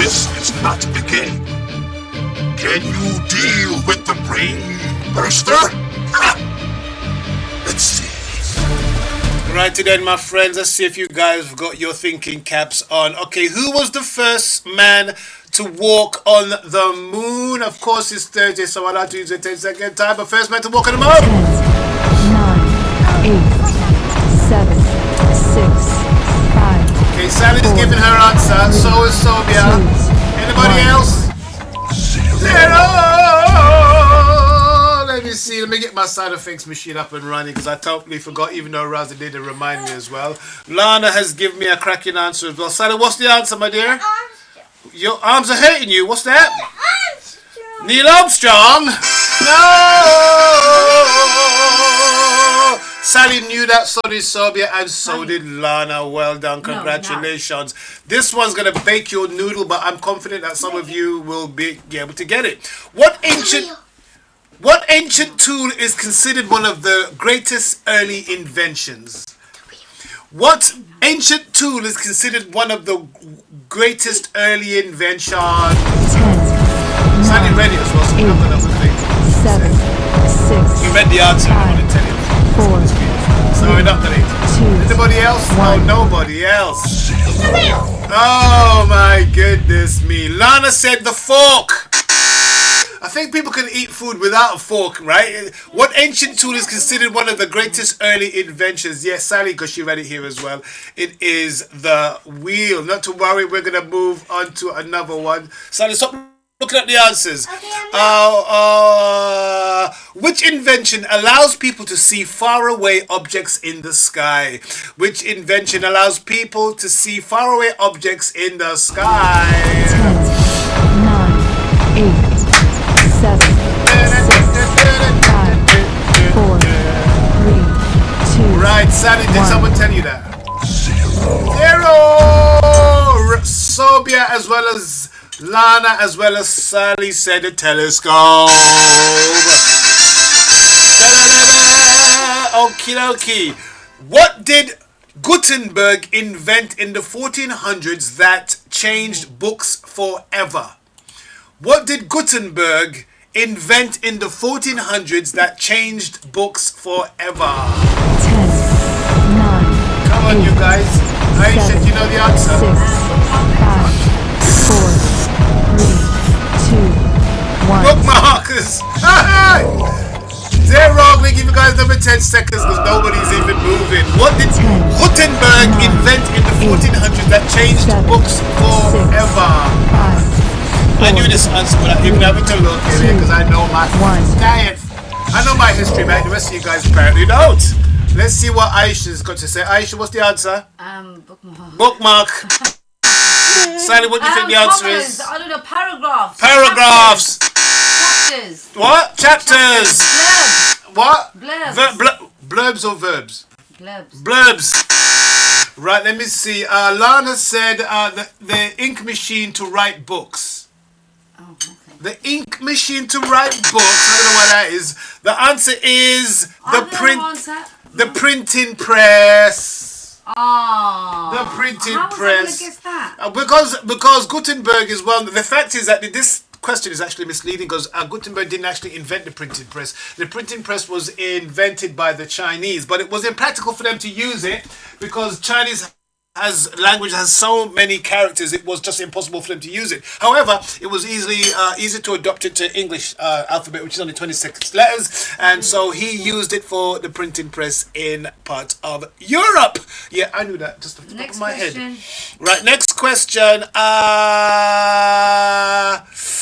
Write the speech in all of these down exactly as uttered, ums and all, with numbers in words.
This is not a game. Can you deal with the brain burster? Ha! Let's see. Right then, my friends, let's see if you guys have got your thinking caps on. Okay, who was the first man to walk on the moon? Of course, it's Thursday, so I'll have to use a ten second time. But first man to walk on the moon. ten, nine, eight, seven, six, five. Okay, Sally's four, giving her answer. three, So is Sobia. two, Anybody one. else? Zero. Let me see. Let me get my side effects machine up and running because I totally forgot, even though Raza did remind me as well. Lana has given me a cracking answer as well. Sally, what's the answer, my dear? Your arms are hurting you. What's that? Neil Armstrong. No. Sally knew that, so did Sobia, and so did Lana. Well done. Congratulations. This one's going to bake your noodle, but I'm confident that some of you will be, be able to get it. What ancient... What ancient tool is considered one of the greatest early inventions? What ancient tool is considered one of the greatest early inventions? ten, Sandy ready as well, so we're not going to think. seven, six, You read the answer, I want to tell you. four, So we're not going to two, Anybody else? one. No, nobody else. Oh my goodness me. Lana said the fork. I think people can eat food without a fork, right? What ancient tool is considered one of the greatest early inventions? Yes, Sally, because she read it here as well. It is the wheel. Not to worry, we're going to move on to another one. Sally, stop looking at the answers. Uh, uh, which invention allows people to see faraway objects in the sky? Which invention allows people to see faraway objects in the sky? ten, nine, eight, seven, six, five, four, three, two. Right, Sally, did one. someone tell you that? Zero! Sobia as well as Lana as well as Sally said a telescope. Okie dokie. What did Gutenberg invent in the fourteen hundreds that changed books forever? What did Gutenberg invent in the fourteen hundreds that changed books forever? ten, nine, Come on, you guys. Aisha, do you know the answer? six, five, four, three, two, one. Bookmarkers. They're wrong. We give you guys another ten seconds because nobody's even moving. What did Gutenberg invent in the fourteen hundreds that changed books forever? Five, I knew this answer without even having to look at it because I know my One. Damn. I know my history, man. The rest of you guys apparently don't. Let's see what Aisha's got to say. Aisha, what's the answer? Um, bookmark. Bookmark. Sally, what do you think the answer comments. is? I don't know, paragraphs. Paragraphs. Chapters. What? Chapters. Blurbs. What? Blurbs. Ver- bl- blurbs or verbs? Blurbs. Blurbs. Right, let me see. Uh, Lana said uh, the, the ink machine to write books. Oh, okay. The ink machine to write books. I don't know what that is. The answer is I the don't know print, answer. the printing press. Oh. The printing How was I press. gonna guess that? Uh, because because Gutenberg is well. The fact is that this question is actually misleading because uh, Gutenberg didn't actually invent the printing press. The printing press was invented by the Chinese, but it was impractical for them to use it because Chinese has language has so many characters. It was just impossible for them to use it. However, it was easily uh, easy to adopt it to English uh, alphabet, which is only twenty-six letters, and so he used it for the printing press in parts of Europe. Yeah, I knew that just off the top Next of my question. head. Right, next question. Uh,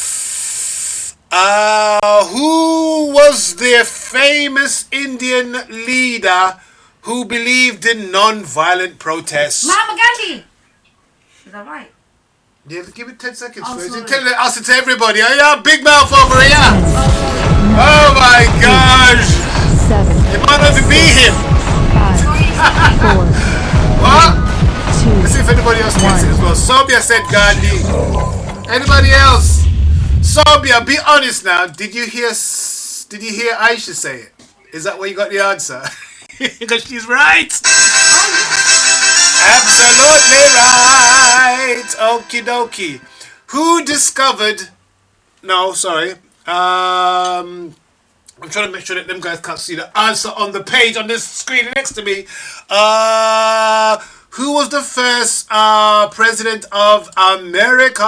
uh, who was the famous Indian leader who believed in non-violent protests? Mahatma Gandhi. Is that right? Yeah, give it ten seconds Oh, first. sorry. You tell the answer to everybody. Oh, yeah, big mouth over here. Nine, Oh my gosh. seven, You might not even be him. five, four, What? two, Let's see if anybody else gets it as well. Sobia said Gandhi. Anybody else? Sobia, be honest now. Did you hear? s- Did you hear Aisha say it? Is that where you got the answer? Because she's right. Absolutely right. Okie dokie. Who discovered? No, sorry. Um, I'm trying to make sure that them guys can't see the answer on the page on this screen next to me. Uh, who was the first uh, president of America?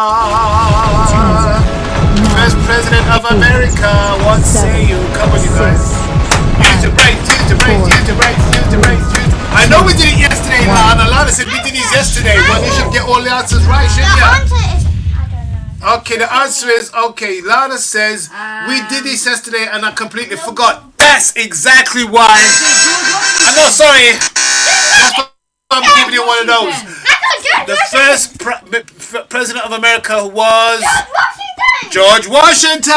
First president of America. What say you? Come on, you guys. Use your brains, use your brains, use your brains, use your brains, use your... I know we did it yesterday, Lana. Lana said we did these yesterday, but you should get all the answers right, shouldn't you? Okay, the answer is okay. Lana says we did this yesterday and I completely forgot. That's exactly why. I know, sorry. That's why I'm giving you one of those. The first pre- pre- president of America was George Washington.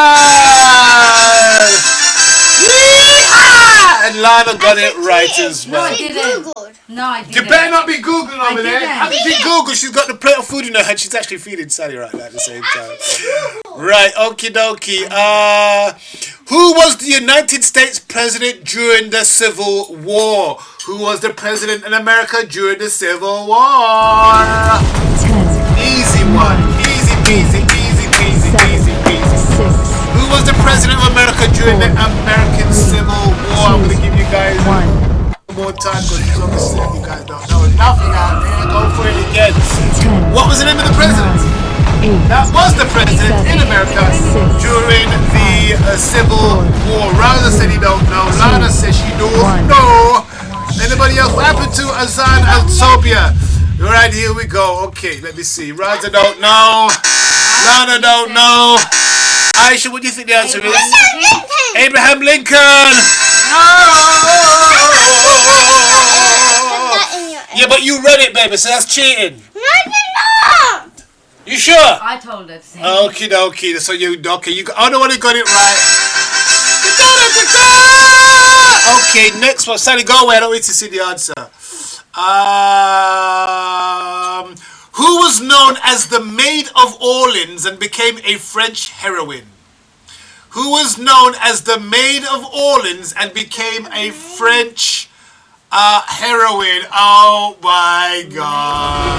Yeah! And Lana got it right as well. No, I didn't. No, I didn't. You better not be Googling over there. didn't. How did you Google? She's got the plate of food in her hand. She's actually feeding Sally right now at the same time. Right, okie dokie. Uh, who was the United States president during the Civil War? Who was the president in America during the Civil War? Easy one. Easy peasy, easy peasy, easy peasy. Who was the president of America during the American Civil War? I'm going to give you guys one more time because obviously you guys don't know nothing out there. Go for it again. What was the name of the president? That was the president in America during the uh, Civil War. Raza said he don't know. Lana says she don't know. Anybody else? What happened to Azan Alsobia? Alright, here we go. Okay, let me see. Raza don't know. Lana don't know. Aisha, what do you think the answer is? Abraham Lincoln. Yeah, but you read it, baby, so that's cheating. No, I did not. You sure? I told her to say. Okie dokie. So you okay? You got, I don't want to got it right. Okay, next one. Sally, go away. I don't need to see the answer. Um, who was known as the Maid of Orleans and became a French heroine? Who was known as the Maid of Orleans and became a French uh, heroine? Oh my God!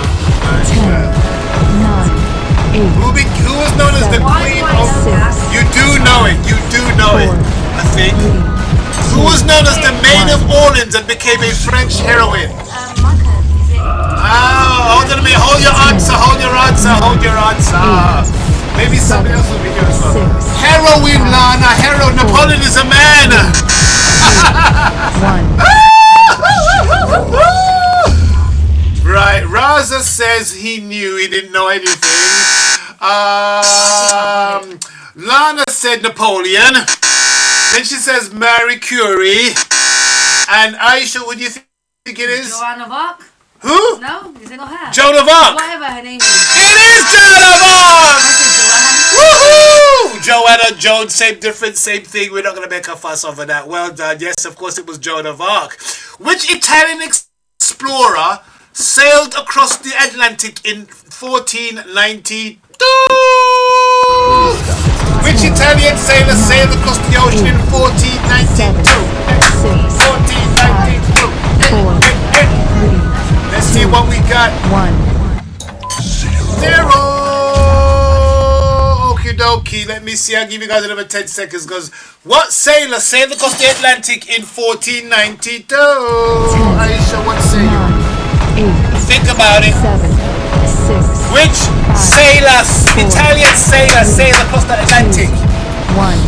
Who, be, who was known as the Queen of? You do know it. You do know it. I think. Who was known as the Maid of Orleans and became a French heroine? Ah, hold on a minute. Hold your answer. Hold your answer. Hold your answer. Maybe somebody else will be here as well. Heroine, Lana. Hero. Napoleon is a man. Right. Raza says he knew. He didn't know anything. Um, Lana said Napoleon. Then she says Marie Curie. And Aisha, what do you think it is? Joan of Arc? Who? No, is it not her? Joan of Arc. Whatever her name is. It is Joan of Arc! Woohoo! Joanna, Joan, same difference, same thing. We're not going to make a fuss over that. Well done. Yes, of course it was Joan of Arc. Which Italian explorer sailed across the Atlantic in fourteen ninety-two? Which Italian sailor sailed across the ocean in fourteen ninety-two? fourteen ninety-two. Let's see what we got. One. Zero. Okie dokie. Let me see. I'll give you guys another ten seconds. Because what sailor sailed across the Atlantic in fourteen ninety-two? Aisha, what say you? Eight. Think about it. Seven. Six. Which sailor, Italian sailor, sailed across the Atlantic? One.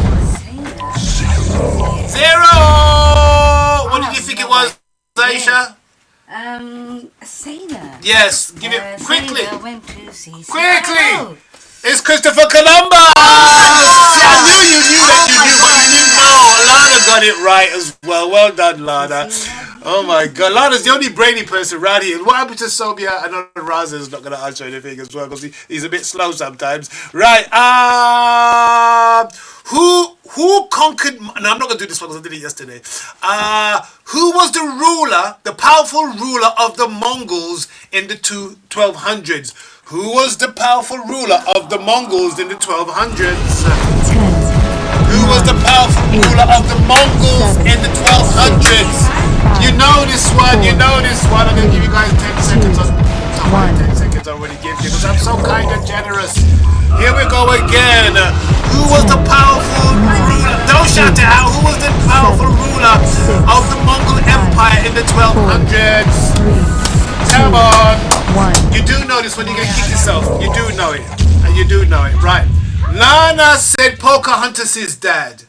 Zero. What did you think it was, Aisha? Um, a sailor. Yes. Give Uh, it quickly. sailor went to sea. Quickly. Oh. It's Christopher Columbus! See, I knew you knew that you knew, but you didn't know. Lana got it right as well. Well done, Lana. Oh my God. Lana's the only brainy person around here. What happened to Sobia? I know Raza is not going to answer anything as well because he, he's a bit slow sometimes. Right. Uh, who who conquered... No, I'm not going to do this one because I did it yesterday. Uh, who was the ruler, the powerful ruler of the Mongols in the two, twelve hundreds? Who was the powerful ruler of the Mongols in the twelve hundreds? Who was the powerful ruler of the Mongols in the twelve hundreds? You know this one, you know this one. I'm going to give you guys ten seconds. On, ten seconds I already gave you because I'm so kind and generous. Here we go again. Who was the powerful ruler? Don't shout it out. Who was the powerful ruler of the Mongol Empire in the twelve hundreds? Come on. You do know this when you're going to kick yourself. You do know it. And you do know it. Right. Lana said Pocahontas' dad.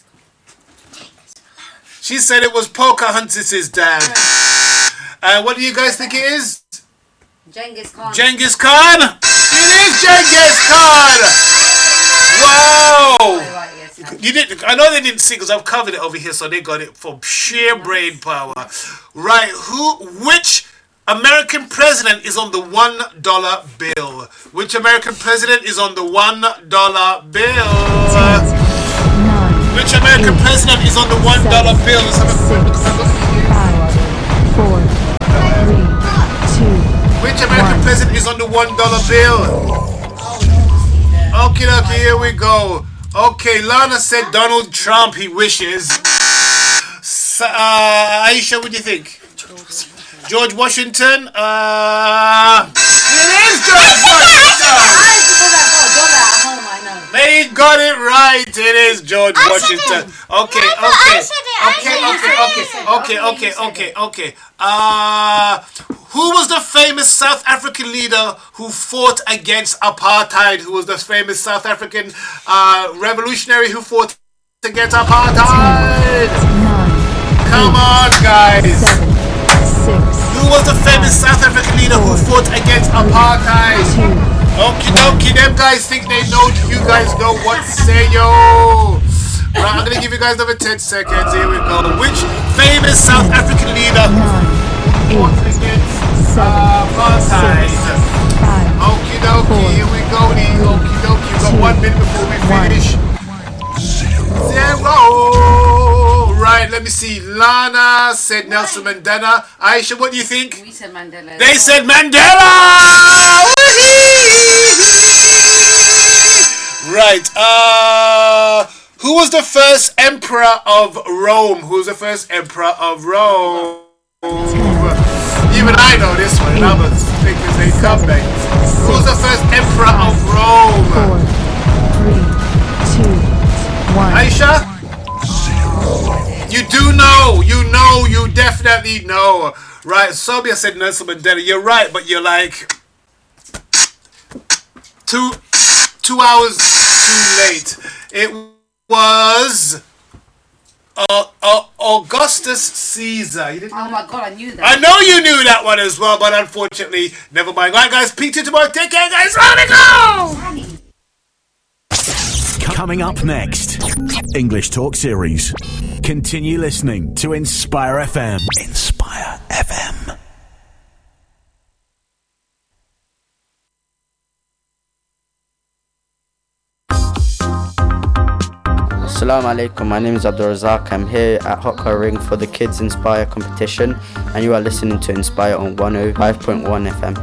She said it was Pocahontas' dad. Uh, what do you guys think it is? Genghis Khan. Genghis Khan? It is Genghis Khan! Wow! Right, right, yes, no. You didn't. I know they didn't see because I've covered it over here, so they got it from sheer brain power. Right? Who? Which American president is on the one dollar bill? Which American president is on the one dollar bill? Which American president is on the one dollar bill? Let's have a quick look. Four, three, two. Which American president is on the one dollar bill? Okay, okay, here we go. Okay, Lana said Donald Trump, he wishes. S- uh, Aisha, what do you think? George Washington? Uh, it is George Washington! They got it right. It is George Washington. Okay, okay, okay, okay, okay, okay, okay, okay. Uh, who was the famous South African leader who fought against apartheid? Who was the famous South African uh, revolutionary who fought against apartheid? Come on, guys. Who was the famous South African leader who fought against apartheid? Okie dokie, them guys think they know, you guys know what to say, yo. Right, I'm gonna give you guys another ten seconds. Here we go. Which famous South African leader fought against apartheid? Okie dokie, here we go. Okie dokie, we've got one minute before we finish. Zero. Right, let me see. Lana said Nelson Mandela. Aisha, what do you think? We said Mandela. They said Mandela! Right. Uh, who was the first emperor of Rome? Who was the first emperor of Rome? Even I know this one. I'm a thinkers they come back. Who was the first emperor of Rome? Four, three, two, one. Aisha? You do know. You know. You definitely know. Right. Sobia said Nelson Mandela. You're right, but you're like two two hours too late. It was uh, uh, Augustus Caesar. You didn't know Oh my god, I knew that. I know you knew that one as well, but unfortunately, never mind. Right, guys, peak to tomorrow. Take care, guys. Let go! Coming up next, English Talk Series. Continue listening to Inspire F M. Inspire F M. Assalamu alaikum, my name is Abdul Razak. I'm here at Hotcar Ring for the Kids Inspire competition, and you are listening to Inspire on one oh five point one F M.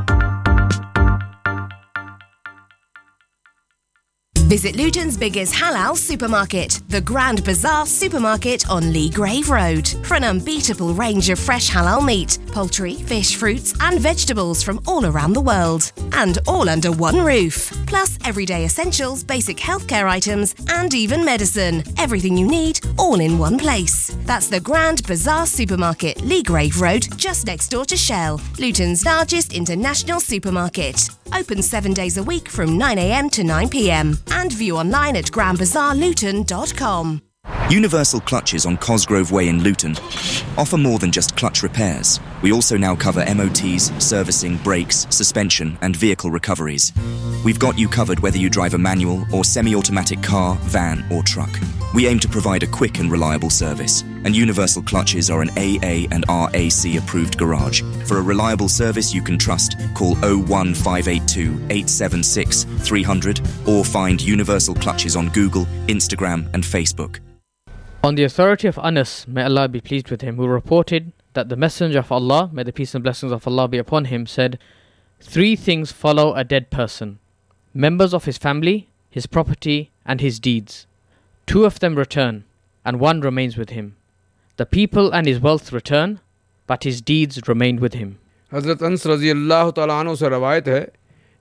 Visit Luton's biggest halal supermarket, the Grand Bazaar Supermarket on Lee Grave Road, for an unbeatable range of fresh halal meat, poultry, fish, fruits and vegetables from all around the world. And all under one roof. Plus everyday essentials, basic healthcare items and even medicine. Everything you need, all in one place. That's the Grand Bazaar Supermarket, Lee Grave Road, just next door to Shell, Luton's largest international supermarket. Open seven days a week from nine a m to nine p m and view online at grand bazaar luton dot com. Universal Clutches on Cosgrove Way in Luton offer more than just clutch repairs. We also now cover M O Ts, servicing, brakes, suspension and vehicle recoveries. We've got you covered whether you drive a manual or semi-automatic car, van or truck. We aim to provide a quick and reliable service, and Universal Clutches are an A A and R A C approved garage. For a reliable service you can trust, call oh one five eight two, eight seven six, three hundred or find Universal Clutches on Google, Instagram and Facebook. On the authority of Anas, may Allah be pleased with him, who reported that the Messenger of Allah, may the peace and blessings of Allah be upon him, said, "Three things follow a dead person: members of his family, his property, and his deeds. Two of them return, and one remains with him. The people and his wealth return, but his deeds remain with him." हज़रत अनस रज़ी अल्लाह तआला अन्हु से रवायत है,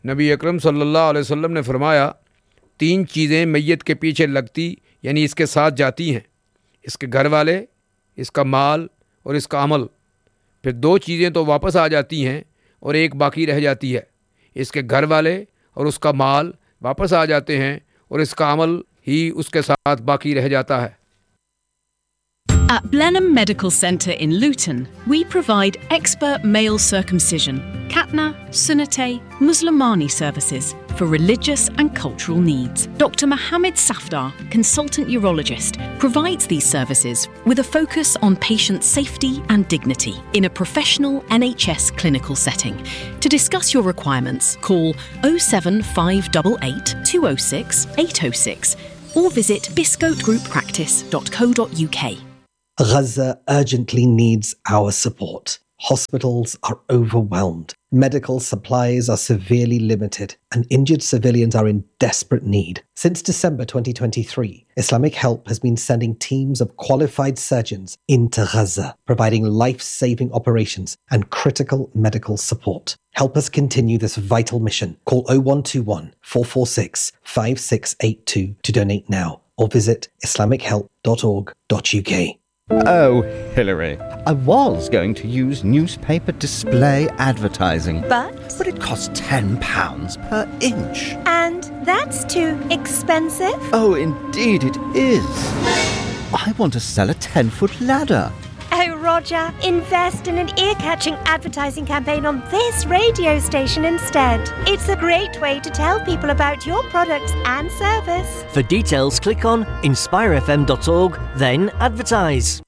नबी अकरम सल्लल्लाहु अलैहि वसल्लम ने फरमाया, तीन चीज़ें मैयत के पीछे लगती यानी इसके साथ जाती हैं, इसके घर वाले, इसका माल और इसका अमल। फिर दो चीज़ें तो वापस आ जाती हैं और एक बाकी रह जाती है, इसके घर वाले और उसका माल वापस आ जाते हैं और इसका अमल ही उसके साथ बाकी रह जाता है। At Blenheim Medical Centre in Luton, we provide expert male circumcision, Khatna, Sunnate, Muslimani services for religious and cultural needs. Doctor Mohammed Safdar, consultant urologist, provides these services with a focus on patient safety and dignity in a professional N H S clinical setting. To discuss your requirements, call oh seven five eight eight, two oh six, eight oh six or visit biscote group practice dot co dot uk. Gaza urgently needs our support. Hospitals are overwhelmed. Medical supplies are severely limited, and injured civilians are in desperate need. Since December twenty twenty-three, Islamic Help has been sending teams of qualified surgeons into Gaza, providing life-saving operations and critical medical support. Help us continue this vital mission. Call oh one two one, four four six, five six eight two to donate now, or visit islamic help dot org dot uk. Oh, Hillary, I was going to use newspaper display advertising. But? But it costs ten pounds per inch. And that's too expensive? Oh, indeed it is. I want to sell a ten-foot ladder. Oh, Roger, invest in an ear-catching advertising campaign on this radio station instead. It's a great way to tell people about your products and service. For details, click on inspire f m dot org, then advertise.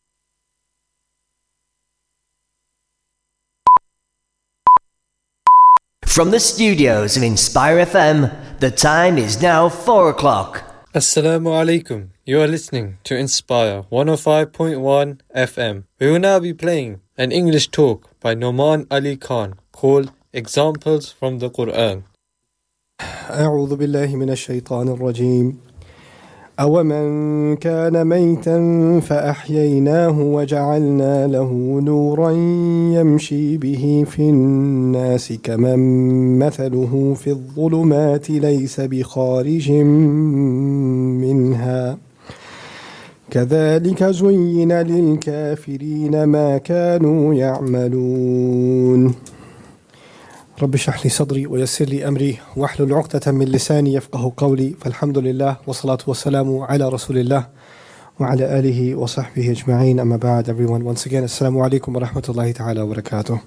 From the studios of Inspire F M, the time is now four o'clock. Assalamu alaikum. You are listening to Inspire one oh five point one F M. We will now be playing an English talk by Noman Ali Khan called Examples from the Quran. أعوذ بالله من الشيطان الرجيم. أومن كان ميتا فأحييناه وجعلنا له نورا يمشي به في الناس كمن مثله في الظلمات ليس بخارج منها كذلك زين للكافرين ما كانوا يعملون. رب اشرح لي صدري ويسر لي أمري واحلل عقدة من لساني يفقه قولي فالحمد لله والصلاة والسلام على رسول الله وعلى آله وصحبه أجمعين. أما بعد, everyone, once again, Assalamu alaikum wa rahmatullahi ta'ala wa barakatuh.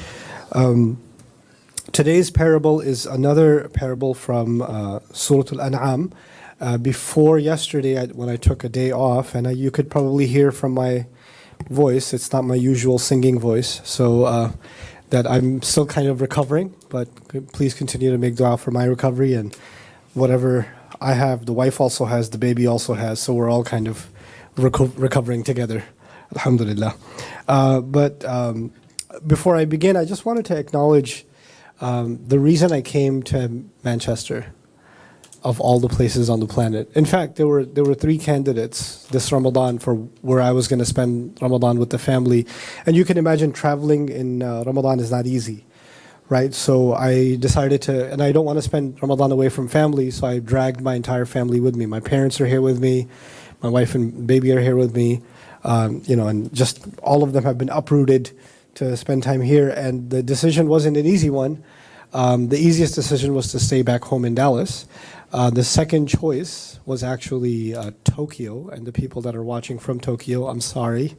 Um, today's parable is another parable from uh, Surah Al-An'am. Uh, before yesterday, I, when I took a day off, and I, you could probably hear from my voice, it's not my usual singing voice, so uh, that I'm still kind of recovering, but please continue to make dua for my recovery and whatever I have, the wife also has, the baby also has, so we're all kind of reco- recovering together, alhamdulillah. Uh, but um, before I begin, I just wanted to acknowledge um, the reason I came to Manchester, of all the places on the planet. In fact, there were there were three candidates this Ramadan for where I was going to spend Ramadan with the family. And you can imagine traveling in uh, Ramadan is not easy, right? So I decided to, and I don't want to spend Ramadan away from family, so I dragged my entire family with me. My parents are here with me, my wife and baby are here with me, um, you know, and just all of them have been uprooted to spend time here. And the decision wasn't an easy one. Um, the easiest decision was to stay back home in Dallas. Uh, the second choice was actually uh, Tokyo, and the people that are watching from Tokyo, I'm sorry.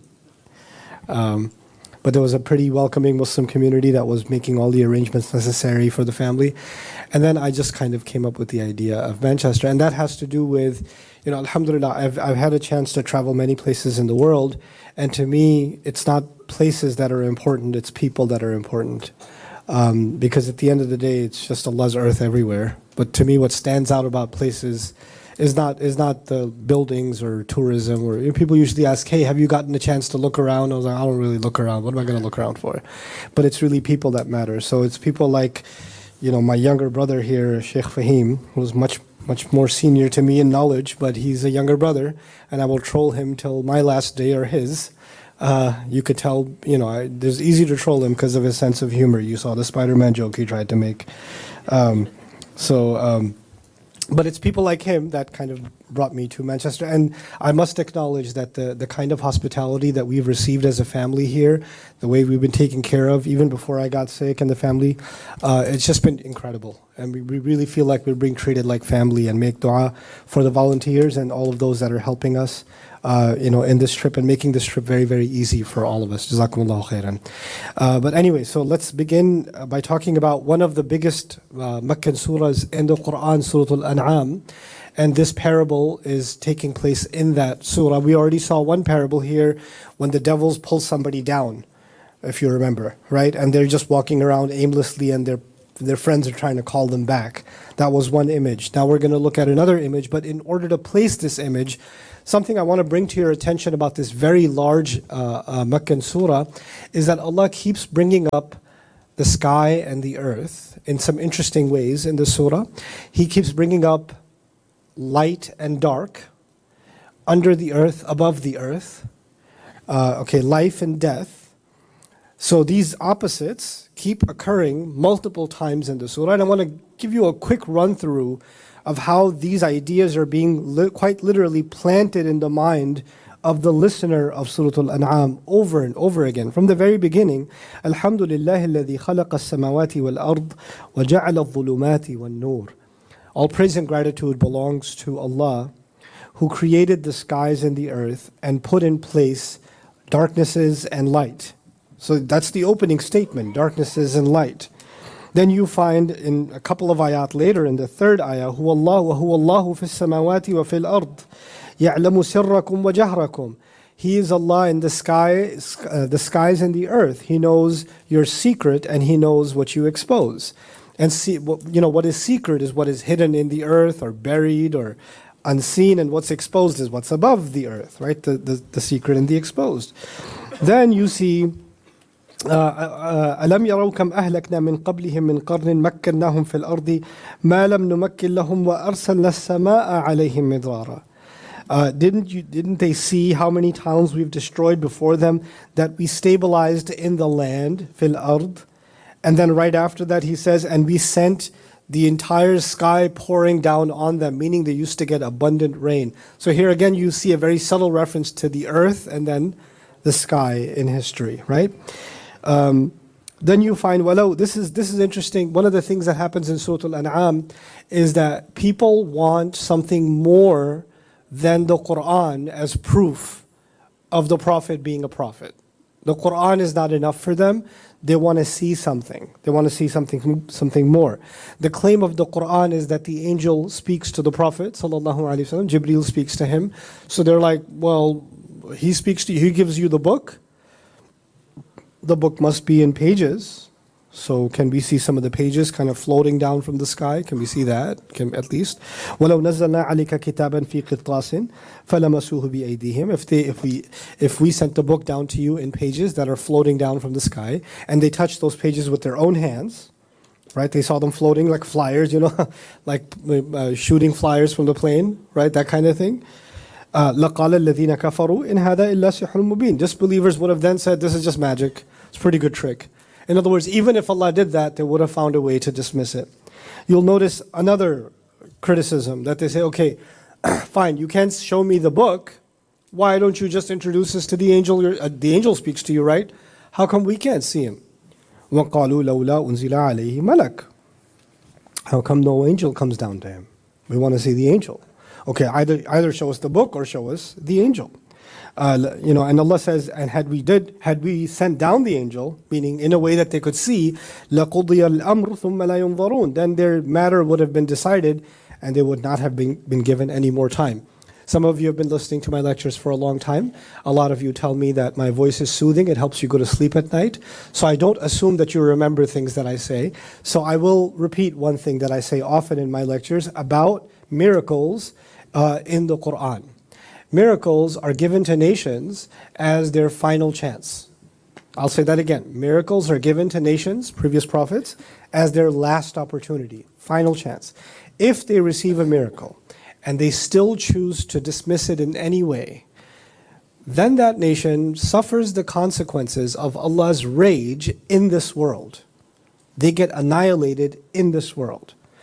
Um, but there was a pretty welcoming Muslim community that was making all the arrangements necessary for the family. And then I just kind of came up with the idea of Manchester, and that has to do with, you know, alhamdulillah, I've, I've had a chance to travel many places in the world, and to me, it's not places that are important, it's people that are important. Um, because at the end of the day, it's just Allah's earth everywhere. But to me, what stands out about places is not is not the buildings or tourism. Or you know, people usually ask, "Hey, have you gotten a chance to look around?" I was like, "I don't really look around. What am I going to look around for?" But it's really people that matter. So it's people like, you know, my younger brother here, Sheikh Fahim, who's much much more senior to me in knowledge, but he's a younger brother, and I will troll him till my last day or his. Uh, you could tell, you know, I, it's easy to troll him because of his sense of humor. You saw the Spider-Man joke he tried to make. Um, So, um, but it's people like him that kind of brought me to Manchester. And I must acknowledge that the, the kind of hospitality that we've received as a family here, the way we've been taken care of, even before I got sick and the family, uh, it's just been incredible. And we, we really feel like we're being treated like family, and make dua for the volunteers and all of those that are helping us, uh, you know, in this trip and making this trip very, very easy for all of us. Jazakumullahu khairan. Uh, but anyway, so let's begin uh, by talking about one of the biggest uh, Meccan surahs in the Quran, Surah Al-An'am. And this parable is taking place in that surah. We already saw one parable here when the devils pull somebody down, if you remember, right? And they're just walking around aimlessly, and their their friends are trying to call them back. That was one image. Now we're going to look at another image, but in order to place this image, something I want to bring to your attention about this very large uh, uh, Meccan surah is that Allah keeps bringing up the sky and the earth in some interesting ways in the surah. He keeps bringing up light and dark, under the earth, above the earth, uh, okay, life and death. So these opposites keep occurring multiple times in the surah. And I want to give you a quick run through of how these ideas are being li- quite literally planted in the mind of the listener of Surah Al-An'am over and over again. From the very beginning, Alhamdulillah alladhi khalaqa as-samawati wal-ard wa ja'ala adh-dhulumati wan-nur. All praise and gratitude belongs to Allah, who created the skies and the earth and put in place darknesses and light. So that's the opening statement, darknesses and light. Then you find in a couple of ayat later, in the third ayah, هُوَ اللَّهُ وَهُوَ اللَّهُ فِي السَّمَاوَاتِ وَفِي الْأَرْضِ يَعْلَمُ سِرَّكُمْ وَجَهْرَكُمْ. He is Allah in the sky, uh, the skies and the earth. He knows your secret and He knows what you expose. And see, you know, what is secret is what is hidden in the earth or buried or unseen, and what's exposed is what's above the earth, right? The, the, the secret and the exposed. Then you see, أَلَمْ يَرَوْا كَمْ أَهْلَكْنَا مِنْ قَبْلِهِمْ مِنْ قَرْنٍ مَكَّنَّاهُمْ فِي الْأَرْضِ مَا لَمْ نُمَكِّنْ لَهُمْ وَأَرْسَلْنَا السَّمَاءَ عَلَيْهِمْ مِدْرَارًا. Uh, didn't you? Didn't they see how many towns we've destroyed before them, that we stabilized in the land, fil ard? And then right after that he says, and we sent the entire sky pouring down on them, meaning they used to get abundant rain. So here again you see a very subtle reference to the earth and then the sky in history, right? Um, then you find, well, this is this is interesting. One of the things that happens in Surah Al-An'am is that people want something more than the Quran as proof of the Prophet being a prophet. The Quran is not enough for them. They want to see something. They want to see something something more. The claim of the Quran is that the angel speaks to the Prophet, sallallahu alaihi wasallam. Jibreel speaks to him. So they're like, well, he speaks to you. He gives you the book. The book must be in pages. So can we see some of the pages kind of floating down from the sky? Can we see that? Can, at least. وَلَوْ نَزَّلْنَا عَلَيْكَ كِتَابًا فِي قِرْطَاسٍ فَلَمَسُوهُ بِأَيْدِيهِمْ. If they, if we, if we sent the book down to you in pages that are floating down from the sky, and they touched those pages with their own hands, right? They saw them floating like flyers, you know, like uh, shooting flyers from the plane, right? That kind of thing. Uh, لَقَالَ الَّذِينَ كَفَرُوا إِنْ هَذَا إِلَّا سِحْرٌ مُبِينٌ. Disbelievers would have then said, this is just magic. It's a pretty good trick. In other words, even if Allah did that, they would have found a way to dismiss it. You'll notice another criticism that they say, okay, fine, you can't show me the book. Why don't you just introduce us to the angel? Uh, the angel speaks to you, right? How come we can't see him? وَقَالُوا لَوْلَا أُنزِلَ عَلَيْهِ مَلَكٌ. How come no angel comes down to him? We want to see the angel. Okay, either either show us the book or show us the angel. Uh, you know, and Allah says, and had we did, had we sent down the angel, meaning in a way that they could see, لَقُضِيَ الْأَمْرُ ثُمَّ لَا يُنظَرُونَ, then their matter would have been decided, and they would not have been, been given any more time. Some of you have been listening to my lectures for a long time. A lot of you tell me that my voice is soothing, it helps you go to sleep at night. So I don't assume that you remember things that I say. So I will repeat one thing that I say often in my lectures about miracles uh, in the Quran. Miracles are given to nations as their final chance. I'll say that again. Miracles are given to nations, previous prophets, as their last opportunity, final chance. If they receive a miracle and they still choose to dismiss it in any way, then that nation suffers the consequences of Allah's rage in this world. They get annihilated in this world.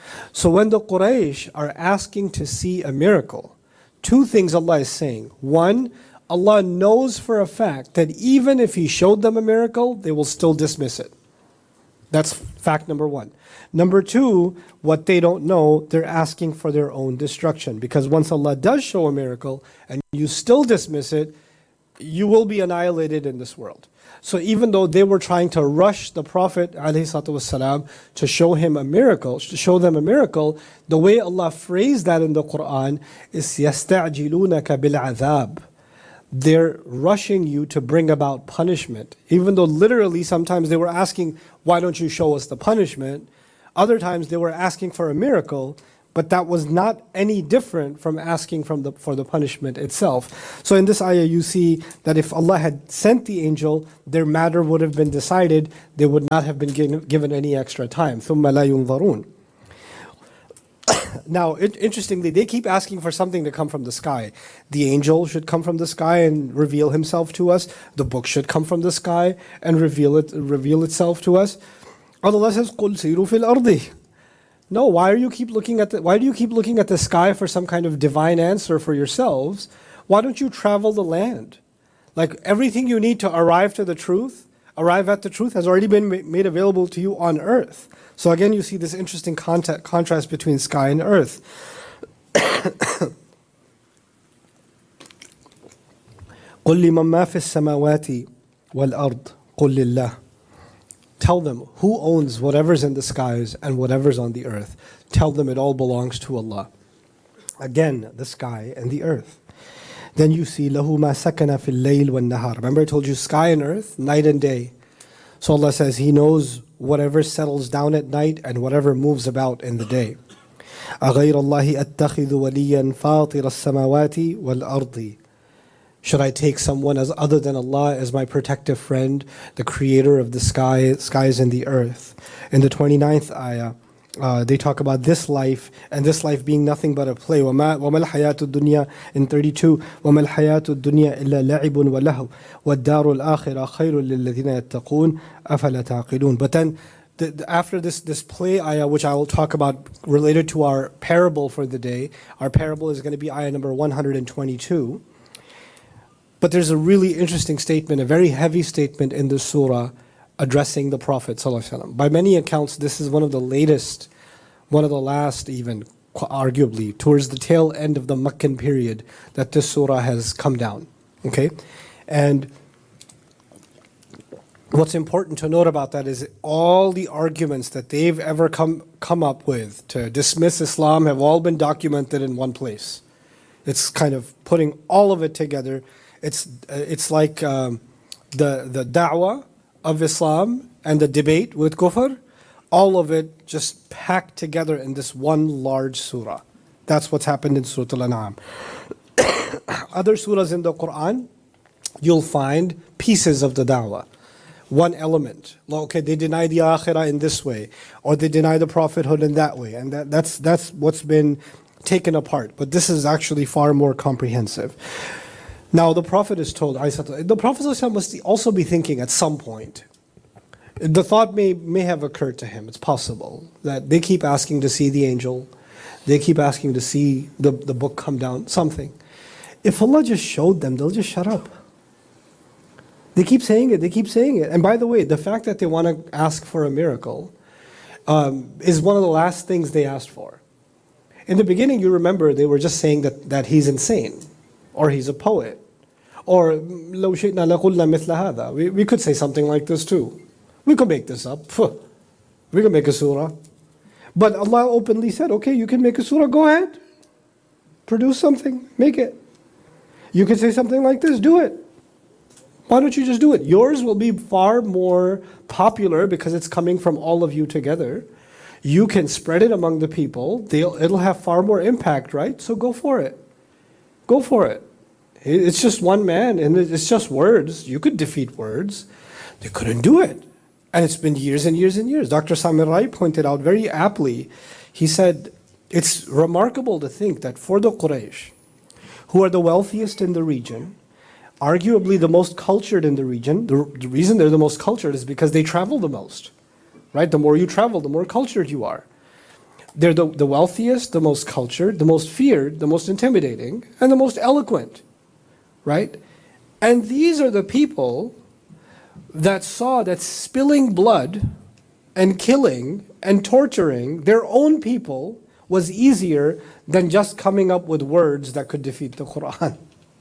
So when the Quraysh are asking to see a miracle, two things Allah is saying. One, Allah knows for a fact that even if He showed them a miracle, they will still dismiss it. That's fact number one. Number two, what they don't know, they're asking for their own destruction. Because once Allah does show a miracle and you still dismiss it, you will be annihilated in this world. So even though they were trying to rush the Prophet ﷺ to show him a miracle, to show them a miracle, the way Allah phrased that in the Quran is يَسْتَعْجِلُونَكَ بِالْعَذَابِ. They're rushing you to bring about punishment. Even though literally sometimes they were asking, why don't you show us the punishment? Other times they were asking for a miracle, but that was not any different from asking from the, for the punishment itself. So in this ayah you see that if Allah had sent the angel, their matter would have been decided. They would not have been given, given any extra time. ثُمَّ لَا يُنظَرُونَ. Now, it, interestingly, they keep asking for something to come from the sky. The angel should come from the sky and reveal himself to us. The book should come from the sky and reveal it, reveal itself to us. Allah says, "Qul siru fil ardi." No, why are you keep looking at the, why do you keep looking at the sky for some kind of divine answer for yourselves? Why don't you travel the land? Like everything you need to arrive to the truth, arrive at the truth, has already been ma- made available to you on earth. So again, you see this interesting contact, contrast between sky and earth. قُلْ لِمَنْ مَا فِي السَّمَاوَاتِ وَالْأَرْضِ قُلْ لِلَّهِ. Tell them, who owns whatever's in the skies and whatever's on the earth? Tell them it all belongs to Allah. Again, the sky and the earth. Then you see, لَهُ مَا سَكَنَ فِي اللَّيْلِ وَالنَّهَارِ. Remember I told you sky and earth, night and day. So Allah says He knows whatever settles down at night and whatever moves about in the day. أَغَيْرَ اللَّهِ أَتَّخِذُ وَلِيًّا فَاطِرَ السَّمَاوَاتِ وَالْأَرْضِ. Should I take someone as other than Allah as my protective friend, the creator of the sky, skies and the earth? In the twenty-ninth ayah, uh, they talk about this life, and this life being nothing but a play. وَمَا الْحَيَاةُ الدُّنْيَا in thirty-two, وَمَا الْحَيَاةُ الدُّنْيَا إِلَّا لَعِبٌ وَلَهْوٌ وَالدَّارُ الْآخِرَةُ خَيْرٌ لِلَّذِينَ يَتَّقُونَ أَفَلَا تَعْقِلُونَ. But then, the, the, after this, this play ayah, which I will talk about related to our parable for the day, our parable is going to be ayah number one hundred twenty-two. But there's a really interesting statement, a very heavy statement in the surah addressing the Prophet ﷺ. By many accounts, this is one of the latest, one of the last even, arguably, towards the tail end of the Meccan period that this surah has come down. Okay? And what's important to note about that is all the arguments that they've ever come, come up with to dismiss Islam have all been documented in one place. It's kind of putting all of it together. It's uh, it's like um, the the da'wah of Islam and the debate with kufr, all of it just packed together in this one large surah. That's what's happened in Surah Al-An'am. Other surahs in the Quran, you'll find pieces of the da'wah. One element. Okay, they deny the akhirah in this way, or they deny the prophethood in that way, and that, that's that's what's been taken apart. But this is actually far more comprehensive. Now, the Prophet is told, the Prophet must also be thinking at some point, the thought may, may have occurred to him, it's possible, that they keep asking to see the angel, they keep asking to see the, the book come down, something. If Allah just showed them, they'll just shut up. They keep saying it, they keep saying it. And by the way, the fact that they want to ask for a miracle um, is one of the last things they asked for. In the beginning, you remember, they were just saying that, that he's insane, or he's a poet, or لو شئنا لقلنا مثل هذا. We, we could say something like this too. We could make this up. We could make a surah. But Allah openly said, okay, you can make a surah, go ahead. Produce something, make it. You can say something like this, do it. Why don't you just do it? Yours will be far more popular because it's coming from all of you together. You can spread it among the people. They'll, it'll have far more impact, right? So go for it. Go for it. It's just one man and it's just words. You could defeat words. They couldn't do it. And it's been years and years and years. Doctor Samir Rai pointed out very aptly, he said, it's remarkable to think that for the Quraysh, who are the wealthiest in the region, arguably the most cultured in the region, the, the reason they're the most cultured is because they travel the most. Right? The more you travel, the more cultured you are. They're the, the wealthiest, the most cultured, the most feared, the most intimidating, and the most eloquent, right? And these are the people that saw that spilling blood and killing and torturing their own people was easier than just coming up with words that could defeat the Quran.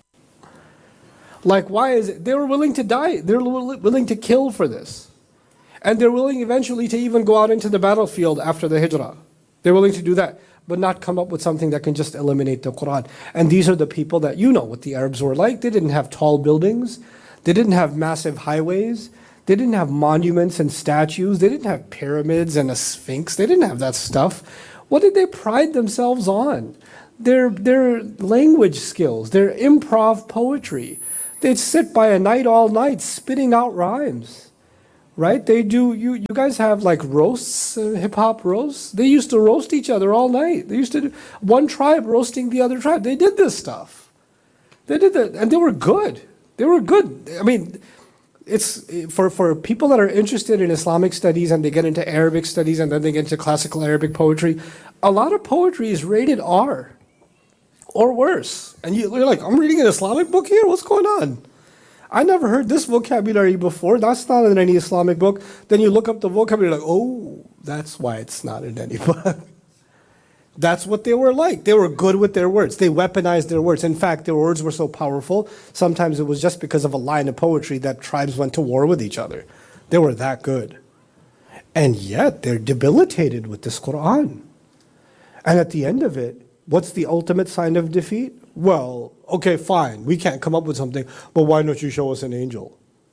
Like, why is it? They were willing to die. They're willing to kill for this. And they're willing eventually to even go out into the battlefield after the hijrah. They're willing to do that, but not come up with something that can just eliminate the Quran. And these are the people that, you know what the Arabs were like. They didn't have tall buildings. They didn't have massive highways. They didn't have monuments and statues. They didn't have pyramids and a sphinx. They didn't have that stuff. What did they pride themselves on? Their, their language skills, their improv poetry. They'd sit by a night all night spitting out rhymes, right? They do, you, you guys have like roasts, uh, hip-hop roasts. They used to roast each other all night. They used to do one tribe roasting the other tribe. They did this stuff. They did that, and they were good. They were good. I mean, it's for, for people that are interested in Islamic studies and they get into Arabic studies and then they get into classical Arabic poetry, a lot of poetry is rated R or worse. And you, you're like, I'm reading an Islamic book here? What's going on? I never heard this vocabulary before. That's not in any Islamic book. Then you look up the vocabulary, like, oh, that's why it's not in any book. That's what they were like. They were good with their words. They weaponized their words. In fact, their words were so powerful, sometimes it was just because of a line of poetry that tribes went to war with each other. They were that good. And yet, they're debilitated with this Quran. And at the end of it, what's the ultimate sign of defeat? Well, okay, fine. We can't come up with something, but why don't you show us an angel?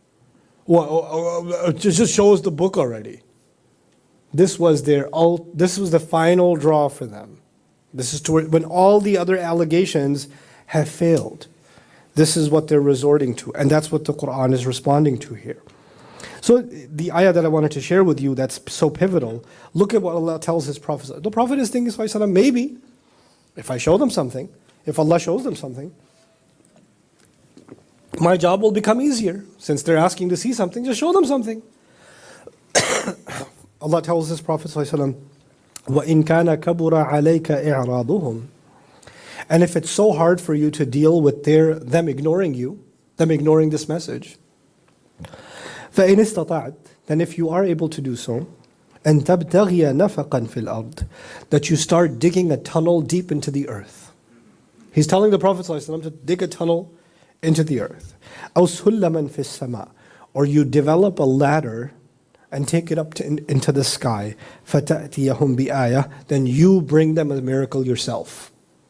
Well, just show us the book already. This was their ult- this was the final draw for them. This is toward, when all the other allegations have failed. This is what they're resorting to, and that's what the Quran is responding to here. So the ayah that I wanted to share with you that's so pivotal, look at what Allah tells His Prophet. The Prophet is thinking, maybe, if I show them something, if Allah shows them something, my job will become easier. Since they're asking to see something, just show them something. Allah tells His Prophet ﷺ, وَإِن كَانَ كَبُرَ عَلَيْكَ إِعْرَاضُهُم. And if it's so hard for you to deal with their, them ignoring you, them ignoring this message, فَإِنِ اسْتَطَعْتَ, then if you are able to do so, أَن تَبْتَغِيَ نَفَقًا فِي الْأَرْضِ, that you start digging a tunnel deep into the earth. He's telling the Prophet ﷺ to dig a tunnel into the earth. أَوْ سُلَّمًا فِي السَّمَاءِ, or you develop a ladder and take it up to in, into the sky, فَتَأْتِيَهُمْ بِآيَةٍ, then you bring them a miracle yourself.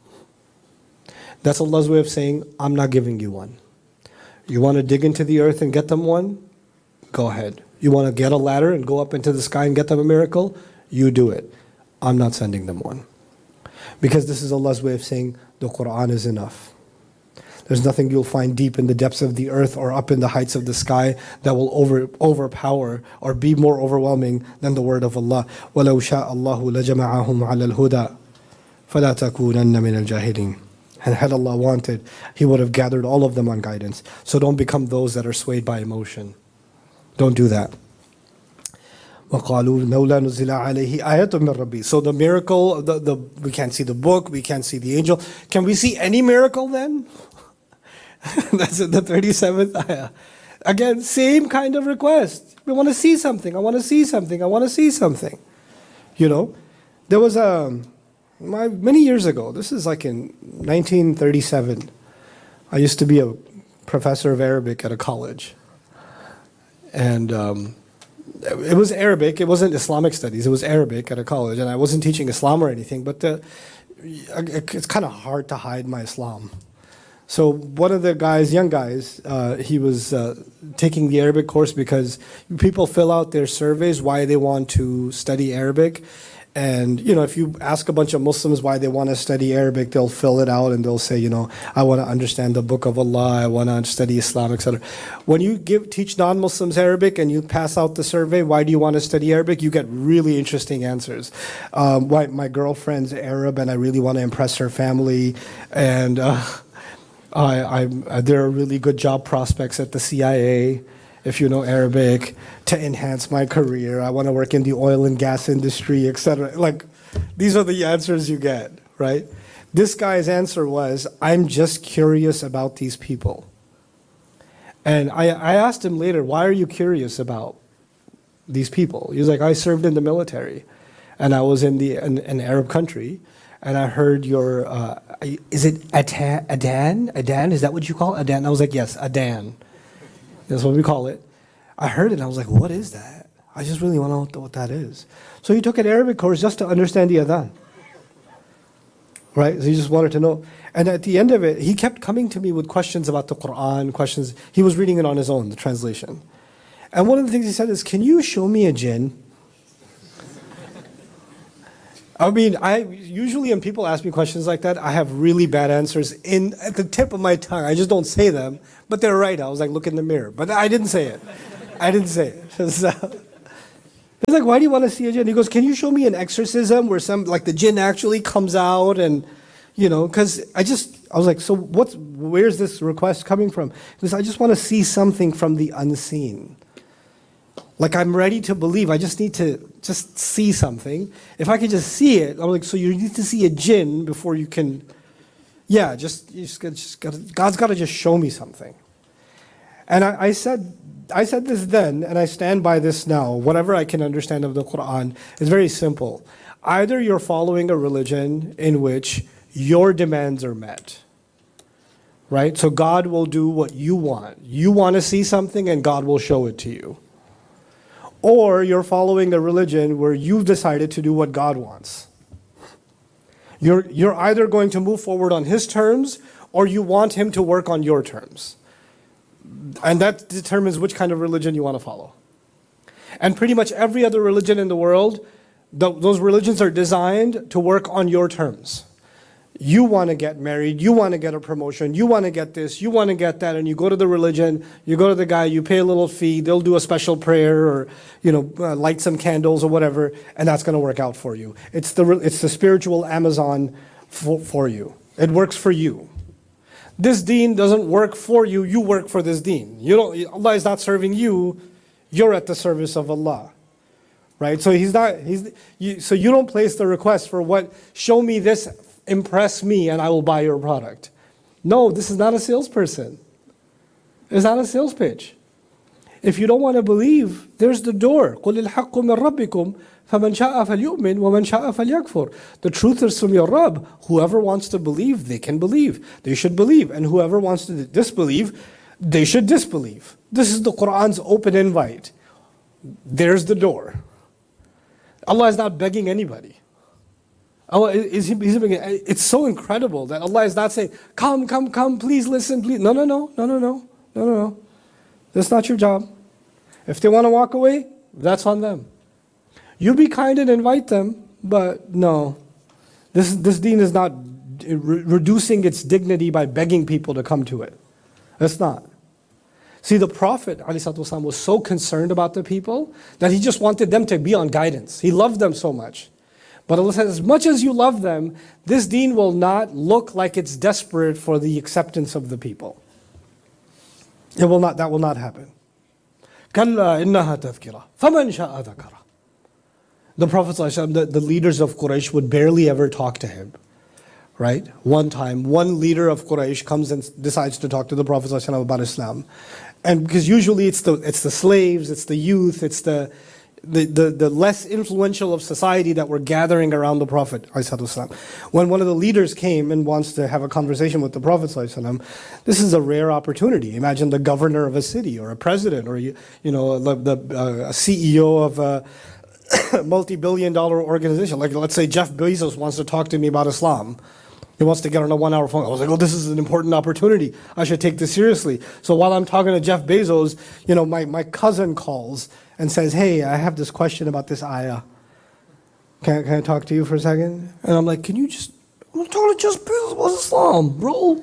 That's Allah's way of saying, I'm not giving you one. You want to dig into the earth and get them one? Go ahead. You want to get a ladder and go up into the sky and get them a miracle? You do it. I'm not sending them one. Because this is Allah's way of saying, the Quran is enough. There's nothing you'll find deep in the depths of the earth or up in the heights of the sky that will over, overpower or be more overwhelming than the word of Allah. وَلَوْ شَاءَ اللَّهُ لَجَمَعَهُمْ عَلَى الْهُدَى فَلَا تَكُونَنَّ مِنَ الْجَاهِلِينَ. And had Allah wanted, He would have gathered all of them on guidance. So don't become those that are swayed by emotion. Don't do that. وَقَالُوا لَوْلَا نُزِّلَ عَلَيْهِ آيَةٌ مِّن رَبِّهِ. So the miracle, the, the, we can't see the book, we can't see the angel. Can we see any miracle then? That's the thirty-seventh ayah. Again, same kind of request. We want to see something. I want to see something. I want to see something. You know, there was a, my, many years ago, this is like in nineteen thirty-seven, I used to be a professor of Arabic at a college. And um, it was Arabic. It wasn't Islamic studies. It was Arabic at a college. And I wasn't teaching Islam or anything, but the, it's kind of hard to hide my Islam. So one of the guys, young guys, uh, he was uh, taking the Arabic course because people fill out their surveys why they want to study Arabic. And, you know, if you ask a bunch of Muslims why they want to study Arabic, they'll fill it out and they'll say, you know, I want to understand the book of Allah, I want to study Islam, et cetera. When you give teach non-Muslims Arabic and you pass out the survey, why do you want to study Arabic? You get really interesting answers. Um, why my girlfriend's Arab and I really want to impress her family. And uh, I, I, there are really good job prospects at the C I A. If you know Arabic, to enhance my career. I want to work in the oil and gas industry, et cetera. Like, these are the answers you get, right? This guy's answer was, I'm just curious about these people. And I, I asked him later, why are you curious about these people? He was like, I served in the military, and I was in the in, an Arab country, and I heard your, uh, is it Adan? Adan? Adan? Is that what you call it? Adan? I was like, yes, Adan. That's what we call it. I heard it, and I was like, what is that? I just really want to know what that is. So he took an Arabic course just to understand the Adhan. Right? So he just wanted to know. And at the end of it, he kept coming to me with questions about the Quran, questions. He was reading it on his own, the translation. And one of the things he said is, can you show me a jinn? I mean, I usually when people ask me questions like that, I have really bad answers in at the tip of my tongue. I just don't say them, but they're right. I was like, look in the mirror. But I didn't say it. I didn't say it. So, he's like, why do you want to see a jinn? He goes, can you show me an exorcism where some, like the jinn actually comes out and, you know, because I just, I was like, so what's, where's this request coming from? He goes, I just want to see something from the unseen. Like I'm ready to believe, I just need to just see something. If I can just see it, I'm like, so you need to see a jinn before you can, yeah, just, you just, gotta, just gotta, God's got to just show me something. And I, I said, I said this then, and I stand by this now. Whatever I can understand of the Quran is very simple. Either you're following a religion in which your demands are met, right? So God will do what you want. You want to see something, and God will show it to you. Or you're following a religion where you've decided to do what God wants. You're, you're either going to move forward on His terms, or you want Him to work on your terms. And that determines which kind of religion you want to follow. And pretty much every other religion in the world, th- those religions are designed to work on your terms. You want to get married, you want to get a promotion, you want to get this, you want to get that, and you go to the religion, you go to the guy, you pay a little fee, they'll do a special prayer or, you know, uh, light some candles or whatever, and that's going to work out for you. It's the, it's the spiritual Amazon for, for you. It works for you. This deen doesn't work for you, you work for this deen. You don't, Allah is not serving you, you're at the service of Allah. Right? So he's not, he's, you, so you don't place the request for what, show me this, impress me, and I will buy your product. No, this is not a salesperson. It's not a sales pitch. If you don't want to believe, there's the door. قُلِ الْحَقُّ مِنْ رَبِّكُمْ فَمَنْ شَاءَ فَلْيُؤْمِنْ وَمَنْ شَاءَ فَلْيَكْفُرْ. The truth is from your Rabb. Whoever wants to believe, they can believe. They should believe. And whoever wants to disbelieve, they should disbelieve. This is the Qur'an's open invite. There's the door. Allah is not begging anybody. Allah is, is, is, it's so incredible that Allah is not saying, come, come, come, please listen, please. No, no, no, no, no, no, no, no, no. That's not your job. If they want to walk away, that's on them. You be kind and invite them, but no. This, this deen is not re- reducing its dignity by begging people to come to it. It's not. See, the Prophet ﷺ was so concerned about the people that he just wanted them to be on guidance. He loved them so much. But Allah says, as much as you love them, this deen will not look like it's desperate for the acceptance of the people. It will not, that will not happen. كَلَّا إِنَّهَا تَذْكِرَةٌ فَمَنْ شَاءَ ذَكَرَ. The Prophet ﷺ, the, the leaders of Quraysh would barely ever talk to him. Right? One time, one leader of Quraysh comes and decides to talk to the Prophet ﷺ about Islam. And because usually it's the, it's the slaves, it's the youth, it's the The, the, the less influential of society that were gathering around the Prophet ﷺ. When one of the leaders came and wants to have a conversation with the Prophet ﷺ, this is a rare opportunity. Imagine the governor of a city or a president or you, you know the, the uh, a C E O of a multi-billion dollar organization. Like let's say Jeff Bezos wants to talk to me about Islam. He wants to get on a one-hour phone. I was like, oh, this is an important opportunity. I should take this seriously. So while I'm talking to Jeff Bezos, you know, my, my cousin calls and says, hey, I have this question about this ayah. Can, can I talk to you for a second? And I'm like, can you just, I'm talking to Jeff Bezos about Islam, bro.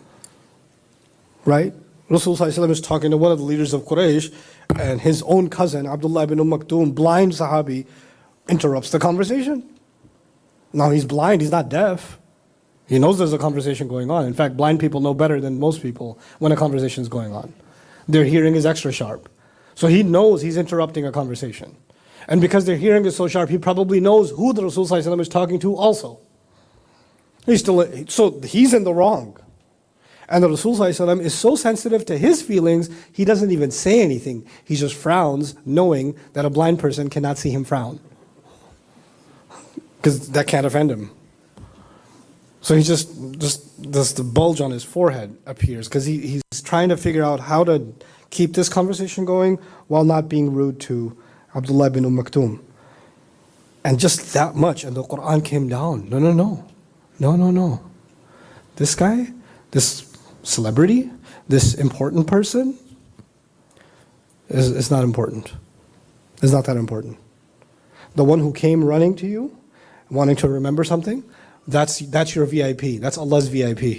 Right? Rasulullah ﷺ is talking to one of the leaders of Quraysh, and his own cousin, Abdullah ibn Umm Maktoum, blind Sahabi, interrupts the conversation. Now he's blind, he's not deaf. He knows there's a conversation going on. In fact, blind people know better than most people when a conversation is going on. Their hearing is extra sharp. So he knows he's interrupting a conversation. And because their hearing is so sharp, he probably knows who the Rasul sallallahu alaihi wasallam is talking to also. He's still, so he's in the wrong. And the Rasul sallallahu alaihi wasallam is so sensitive to his feelings, he doesn't even say anything. He just frowns, knowing that a blind person cannot see him frown. Because that can't offend him. So he just, just this, the bulge on his forehead appears, because he, he's trying to figure out how to keep this conversation going while not being rude to Abdullah ibn Umm Maktoum. And just that much, and the Quran came down. No, no, no. No, no, no. This guy, this celebrity, this important person, is, is not important. It's not that important. The one who came running to you, wanting to remember something, that's, that's your V I P. That's Allah's V I P.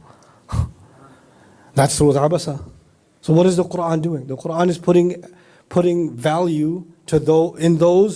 That's Surah Abasa. So what is the Quran doing? The Quran is putting, putting value to those, in those